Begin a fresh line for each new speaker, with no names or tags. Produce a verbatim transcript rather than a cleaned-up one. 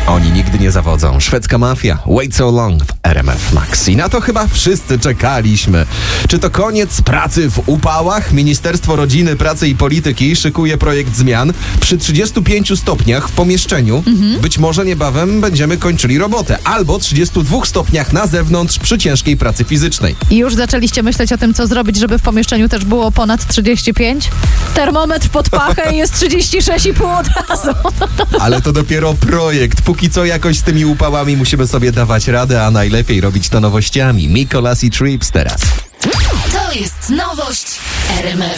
Oni nigdy nie zawodzą. Szwedzka mafia, Wait So Long w R M F Max. I na to chyba wszyscy czekaliśmy. Czy to koniec pracy w upałach? Ministerstwo Rodziny, Pracy i Polityki szykuje projekt zmian. Przy trzydziestu pięciu stopniach w pomieszczeniu mhm. być może niebawem będziemy kończyli robotę. Albo trzydziestu dwóch stopniach na zewnątrz przy ciężkiej pracy fizycznej.
I już zaczęliście myśleć o tym, co zrobić, żeby w pomieszczeniu też było ponad trzydzieści pięć? Termometr pod pachę jest trzydzieści sześć i pół od razu.
Ale to dopiero projekt. Póki co jakoś z tymi upałami musimy sobie dawać radę, a najlepiej robić to nowościami. Mikolas i Trips teraz.
To jest nowość R M F.